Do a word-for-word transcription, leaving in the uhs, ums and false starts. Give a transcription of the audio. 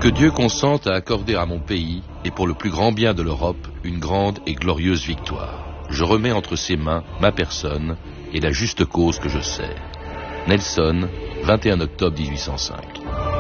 Que Dieu consente à accorder à mon pays, et pour le plus grand bien de l'Europe, une grande et glorieuse victoire. Je remets entre ses mains ma personne et la juste cause que je sers. Nelson, vingt et un octobre mille huit cent cinq.